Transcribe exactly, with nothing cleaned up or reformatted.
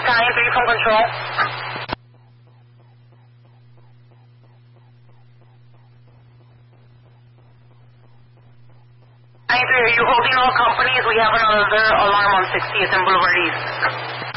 Battalion three from control. Battalion three, are you holding all companies? We have another alarm on sixtieth and Boulevard East.